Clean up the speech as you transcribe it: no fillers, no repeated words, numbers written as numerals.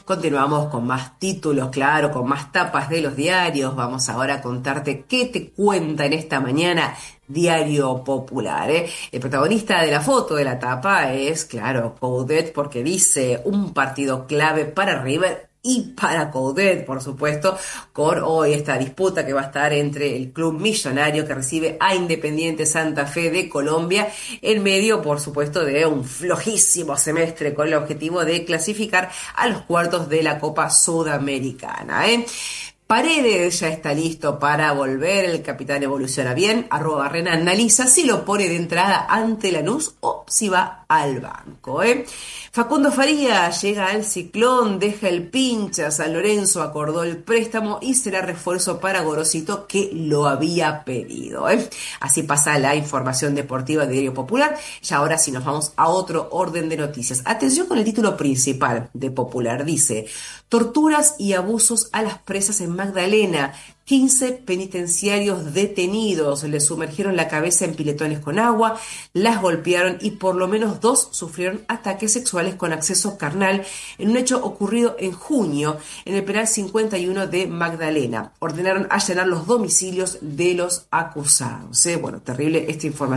Continuamos con más títulos, claro, con más tapas de los diarios. Vamos ahora a contarte qué te cuenta en esta mañana Diario Popular, ¿eh? El protagonista de la foto de la tapa es, claro, Coudet, porque dice un partido clave para River y para Coudet, por supuesto, con hoy esta disputa que va a estar entre el club millonario que recibe a Independiente Santa Fe de Colombia, en medio, por supuesto, de un flojísimo semestre con el objetivo de clasificar a los cuartos de la Copa Sudamericana, ¿eh? Paredes ya está listo para volver, el capitán evoluciona bien, @Barrena analiza si lo pone de entrada ante Lanús o si va al banco, ¿eh? Facundo Farías llega al Ciclón, deja el pincha, San Lorenzo acordó el préstamo y será refuerzo para Gorosito que lo había pedido, ¿eh? Así pasa la información deportiva de Diario Popular. Y ahora sí nos vamos a otro orden de noticias. Atención con el título principal de Popular, dice: torturas y abusos a las presas en Magdalena. 15 penitenciarios detenidos, le sumergieron la cabeza en piletones con agua, las golpearon y por lo menos 2 sufrieron ataques sexuales con acceso carnal en un hecho ocurrido en junio en el penal 51 de Magdalena. Ordenaron allanar los domicilios de los acusados, ¿eh? Bueno, terrible esta información.